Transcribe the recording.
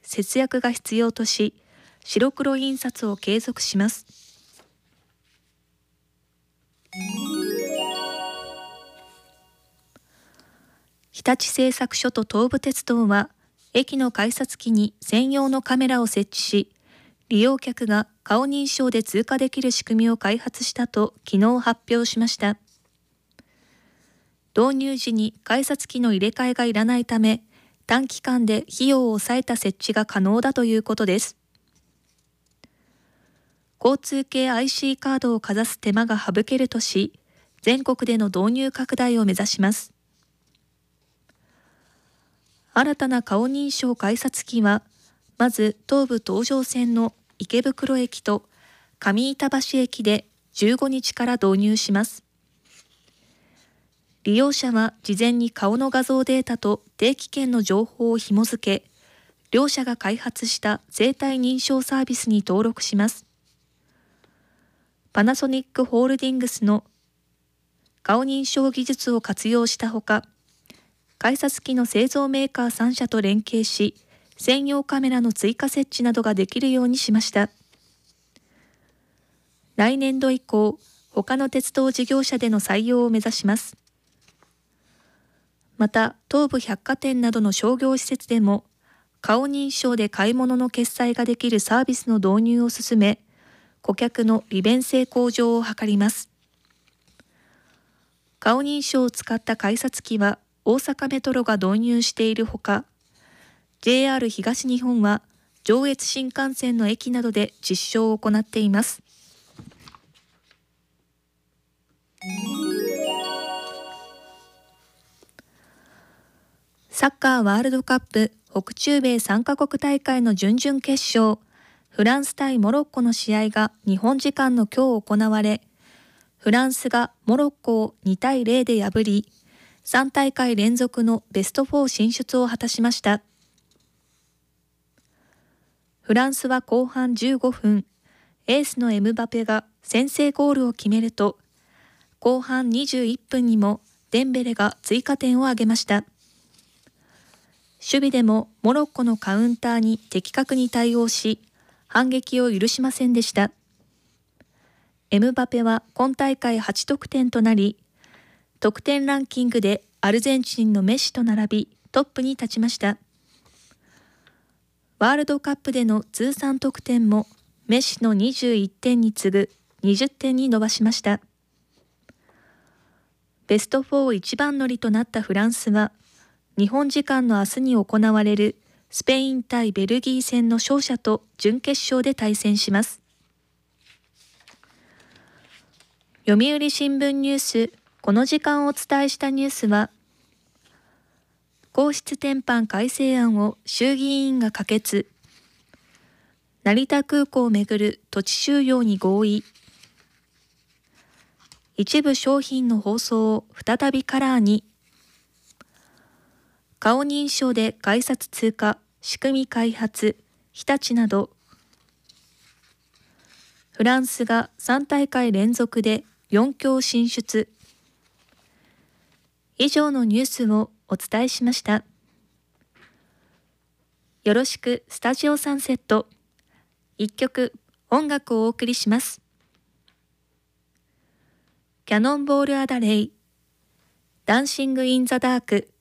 節約が必要とし、白黒印刷を継続します。日立製作所と東武鉄道は、駅の改札機に専用のカメラを設置し、利用客が顔認証で通過できる仕組みを開発したと昨日発表しました。導入時に改札機の入れ替えがいらないため、短期間で費用を抑えた設置が可能だということです。交通系 IC カードをかざす手間が省けるとし、全国での導入拡大を目指します。新たな顔認証改札機は、まず東武東上線の池袋駅と上板橋駅で15日から導入します。利用者は事前に顔の画像データと定期券の情報を紐付け、両社が開発した生体認証サービスに登録します。パナソニックホールディングスの顔認証技術を活用したほか、改札機の製造メーカー3社と連携し、専用カメラの追加設置などができるようにしました。来年度以降、他の鉄道事業者での採用を目指します。また、東武百貨店などの商業施設でも、顔認証で買い物の決済ができるサービスの導入を進め、顧客の利便性向上を図ります。顔認証を使った改札機は、大阪メトロが導入しているほか、JR 東日本は上越新幹線の駅などで実証を行っています。サッカーワールドカップ北中米3カ国大会の準々決勝、フランス対モロッコの試合が日本時間の今日行われ、フランスがモロッコを2対0で破り、3大会連続のベスト4進出を果たしました。フランスは後半15分、エースのエムバペが先制ゴールを決めると、後半21分にもデンベレが追加点を挙げました。守備でもモロッコのカウンターに的確に対応し、反撃を許しませんでした。エムバペは今大会8得点となり、得点ランキングでアルゼンチンのメッシと並びトップに立ちました。ワールドカップでの通算得点もメッシの21点に次ぐ20点に伸ばしました。ベスト4一番乗りとなったフランスは、日本時間の明日に行われるスペイン対ベルギー戦の勝者と準決勝で対戦します。読売新聞ニュース、この時間お伝えしたニュースは、皇室典範改正案を衆議院が可決、成田空港をめぐる土地収用に合意、一部商品の包装を再びカラーに、顔認証で改札通過、仕組み開発、日立など、フランスが3大会連続で4強進出。以上のニュースをお伝えしました。よろしくスタジオサンセット。一曲音楽をお送りします。キャノンボールアダレイ、ダンシングインザダーク。